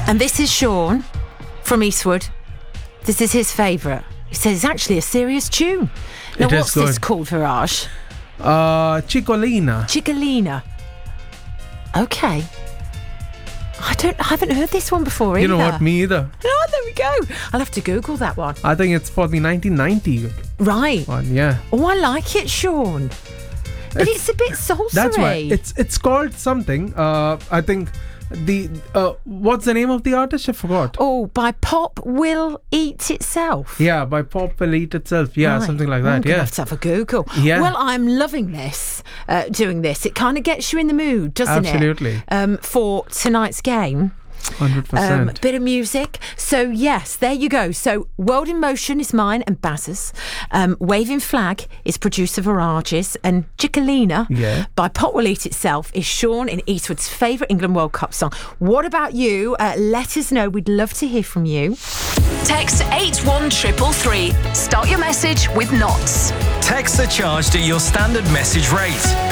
And this is Sean from Eastwood. This is his favourite. He says it's actually a serious tune. Now, what's this called, Viraj? Ciccolina. Ciccolina. Okay. I haven't heard this one before either. You know what? Me either. Oh, there we go. I'll have to Google that one. I think it's for the 1990 right one, yeah. Oh, I like it, Sean. But it's a bit sultry. That's why. It's called something. I think what's the name of the artist? I forgot. Oh, by Pop Will Eat Itself. Yeah, by Pop Will Eat Itself. Yeah, right. Something like that. I'm gonna have to have a Google. Yeah. Well, I'm loving this. Doing this, it kind of gets you in the mood, doesn't it? Absolutely. For tonight's game. 100%. Bit of music. So yes, there you go. So World in Motion is mine and Baz's. Waving Flag is producer Viraj's, and Ciccolina by Pot Will Eat Itself is Sean in Eastwood's favourite England World Cup song. What about you? Let us know. We'd love to hear from you. Text 81333. Start your message with knots. Texts are charged at your standard message rate.